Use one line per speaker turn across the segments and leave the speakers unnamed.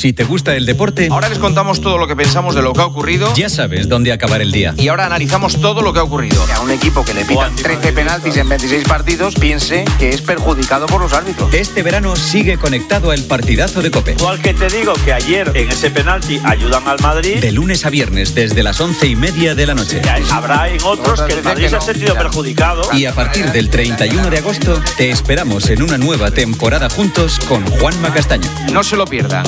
Si te gusta el deporte,
ahora les contamos todo lo que pensamos de lo que ha ocurrido.
Ya sabes dónde acabar el día.
Y ahora analizamos todo lo que ha ocurrido. A un equipo que le pitan 13 penaltis en 26 partidos, piense que es perjudicado por los árbitros.
Este verano sigue conectado al partidazo de COPE.
Igual que te digo que ayer en ese penalti ayudan al Madrid.
De lunes a viernes desde las 11:30 de la noche.
Habrá en otros que el Madrid se ha sentido perjudicado.
Y a partir del 31 de agosto te esperamos en una nueva temporada juntos con Juanma Castaño.
No se lo pierdan.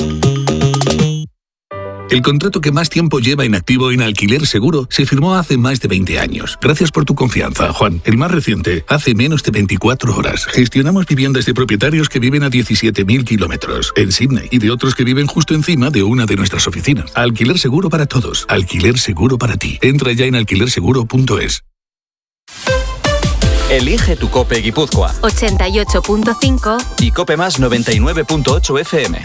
El contrato que más tiempo lleva inactivo en Alquiler Seguro se firmó hace más de 20 años. Gracias por tu confianza, Juan. El más reciente, hace menos de 24 horas. Gestionamos viviendas de propietarios que viven a 17.000 kilómetros en Sydney y de otros que viven justo encima de una de nuestras oficinas. Alquiler Seguro para todos. Alquiler Seguro para ti. Entra ya en alquilerseguro.es.
Elige tu COPE Guipúzcoa
88.5
y COPE Más 99.8 FM.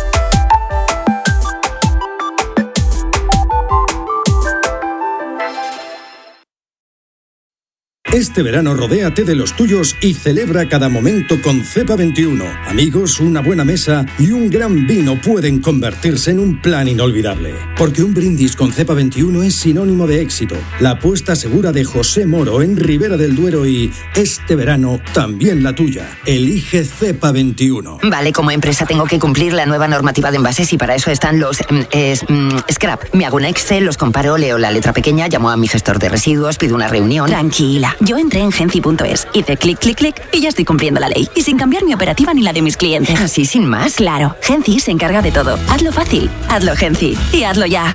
Este verano rodéate de los tuyos y celebra cada momento con Cepa 21. Amigos, una buena mesa y un gran vino pueden convertirse en un plan inolvidable. Porque un brindis con Cepa 21 es sinónimo de éxito. La apuesta segura de José Moro en Ribera del Duero y este verano también la tuya. Elige Cepa 21.
Vale, como empresa tengo que cumplir la nueva normativa de envases y para eso están los scrap. Me hago un Excel, los comparo, leo la letra pequeña, llamo a mi gestor de residuos, pido una reunión.
Tranquila. Yo entré en Genci.es, hice clic, clic, clic y ya estoy cumpliendo la ley. Y sin cambiar mi operativa ni la de mis clientes.
¿Así sin más?
Claro, Genci se encarga de todo. Hazlo fácil, hazlo Genci. Y hazlo ya.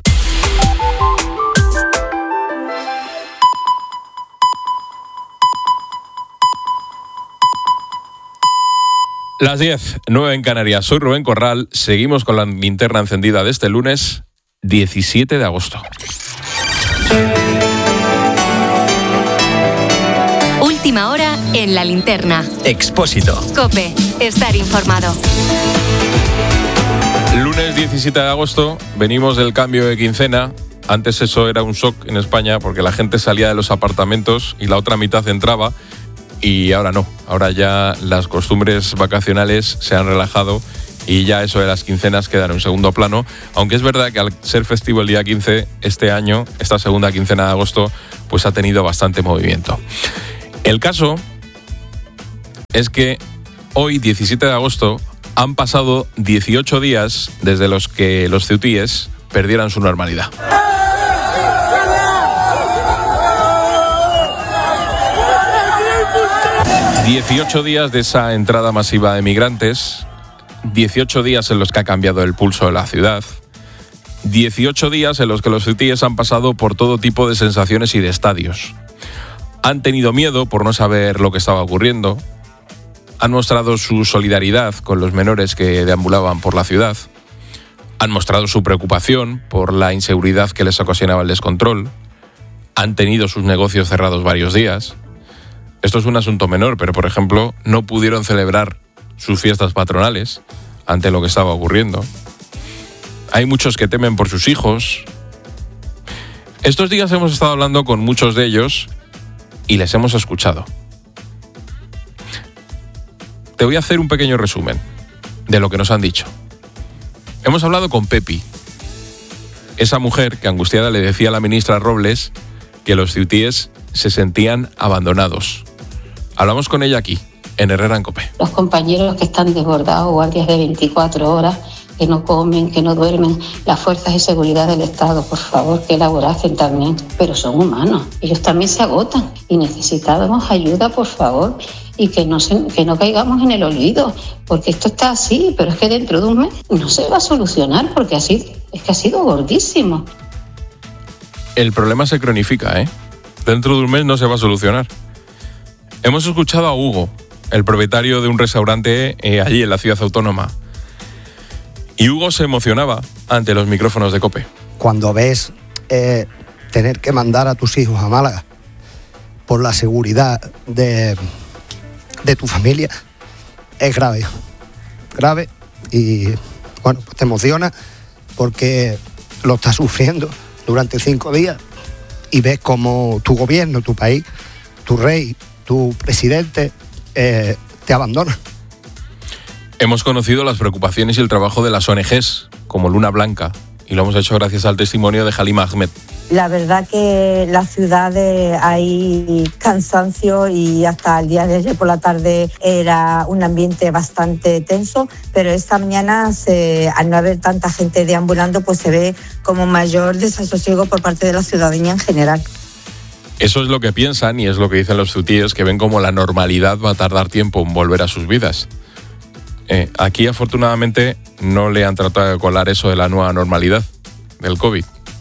Las 10:09 en Canarias. Soy Rubén Corral. Seguimos con la linterna encendida de este lunes 17 de agosto.
Última hora en la linterna.
Expósito.
COPE. Estar informado.
Lunes 17 de agosto. Venimos del cambio de quincena. Antes eso era un shock en España porque la gente salía de los apartamentos y la otra mitad entraba. Y ahora no. Ahora ya las costumbres vacacionales se han relajado y ya eso de las quincenas queda en un segundo plano. Aunque es verdad que al ser festivo el día 15, este año, esta segunda quincena de agosto, pues ha tenido bastante movimiento. El caso es que hoy, 17 de agosto, han pasado 18 días desde los que los ceutíes perdieran su normalidad. ...18 días de esa entrada masiva de migrantes... ...18 días en los que ha cambiado el pulso de la ciudad... ...18 días en los que los ceutíes han pasado por todo tipo de sensaciones y de estadios... Han tenido miedo por no saber lo que estaba ocurriendo. Han mostrado su solidaridad con los menores que deambulaban por la ciudad. Han mostrado su preocupación por la inseguridad que les ocasionaba el descontrol. Han tenido sus negocios cerrados varios días. Esto es un asunto menor, pero por ejemplo, no pudieron celebrar sus fiestas patronales ante lo que estaba ocurriendo. Hay muchos que temen por sus hijos. Estos días hemos estado hablando con muchos de ellos y les hemos escuchado. Te voy a hacer un pequeño resumen de lo que nos han dicho. Hemos hablado con Pepi, esa mujer que angustiada le decía a la ministra Robles que los ceutíes se sentían abandonados. Hablamos con ella aquí, en Herrera en COPE.
Los compañeros que están desbordados, guardias de 24 horas, que no comen, que no duermen, las fuerzas de seguridad del Estado, por favor, que laboracen también, pero son humanos, ellos también se agotan y necesitamos ayuda, por favor, y que no caigamos en el olvido, porque esto está así, pero es que dentro de un mes no se va a solucionar, porque es que ha sido gordísimo.
El problema se cronifica, ¿eh? Dentro de un mes no se va a solucionar. Hemos escuchado a Hugo, el propietario de un restaurante allí en la ciudad autónoma. Y Hugo se emocionaba ante los micrófonos de COPE.
Cuando ves tener que mandar a tus hijos a Málaga por la seguridad de tu familia, es grave. Grave y, bueno, pues te emociona porque lo estás sufriendo durante 5 días y ves cómo tu gobierno, tu país, tu rey, tu presidente te abandona.
Hemos conocido las preocupaciones y el trabajo de las ONGs, como Luna Blanca, y lo hemos hecho gracias al testimonio de Halima Ahmed.
La verdad que la ciudad hay cansancio y hasta el día de ayer por la tarde era un ambiente bastante tenso, pero esta mañana al no haber tanta gente deambulando pues se ve como mayor desasosiego por parte de la ciudadanía en general.
Eso es lo que piensan y es lo que dicen los ceutíes, que ven como la normalidad va a tardar tiempo en volver a sus vidas. Aquí afortunadamente no le han tratado de colar eso de la nueva normalidad del COVID.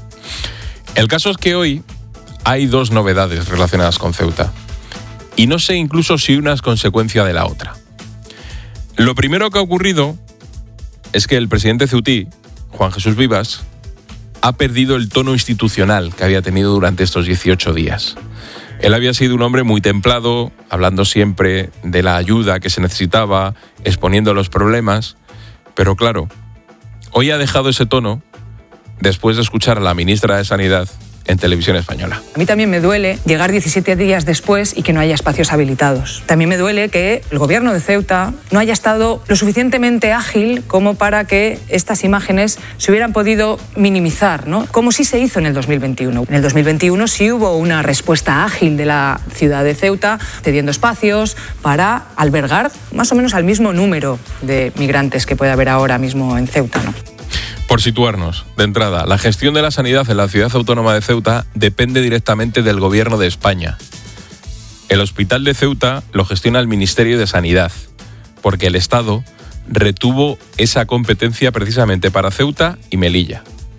El caso es que hoy hay dos novedades relacionadas con Ceuta. Y no sé incluso si una es consecuencia de la otra. Lo primero que ha ocurrido es que el presidente ceutí, Juan Jesús Vivas, ha perdido el tono institucional que había tenido durante estos 18 días. Él había sido un hombre muy templado, hablando siempre de la ayuda que se necesitaba, exponiendo los problemas, pero claro, hoy ha dejado ese tono después de escuchar a la ministra de Sanidad en Televisión Española.
A mí también me duele llegar 17 días después y que no haya espacios habilitados. También me duele que el gobierno de Ceuta no haya estado lo suficientemente ágil como para que estas imágenes se hubieran podido minimizar, ¿no? Como sí se hizo en el 2021. En el 2021 sí hubo una respuesta ágil de la ciudad de Ceuta, cediendo espacios para albergar más o menos al mismo número de migrantes que puede haber ahora mismo en Ceuta, ¿no?
Por situarnos, de entrada, la gestión de la sanidad en la ciudad autónoma de Ceuta depende directamente del Gobierno de España. El hospital de Ceuta lo gestiona el Ministerio de Sanidad, porque el Estado retuvo esa competencia precisamente para Ceuta y Melilla.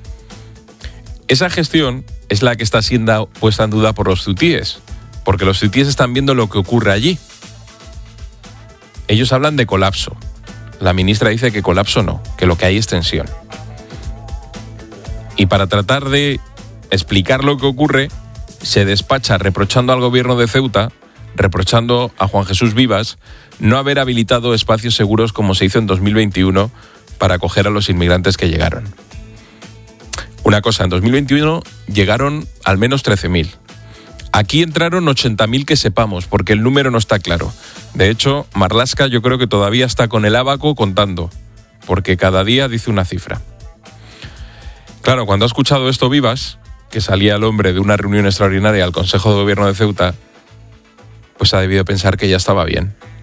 Esa gestión es la que está siendo puesta en duda por los ceutíes, porque los ceutíes están viendo lo que ocurre allí. Ellos hablan de colapso. La ministra dice que colapso no, que lo que hay es tensión. Y para tratar de explicar lo que ocurre, se despacha reprochando al gobierno de Ceuta, reprochando a Juan Jesús Vivas, no haber habilitado espacios seguros como se hizo en 2021 para acoger a los inmigrantes que llegaron. Una cosa, en 2021 llegaron al menos 13.000. Aquí entraron 80.000 que sepamos, porque el número no está claro. De hecho, Marlaska yo creo que todavía está con el ábaco contando, porque cada día dice una cifra. Claro, cuando ha escuchado esto Vivas, que salía el hombre de una reunión extraordinaria al Consejo de Gobierno de Ceuta, pues ha debido pensar que ya estaba bien.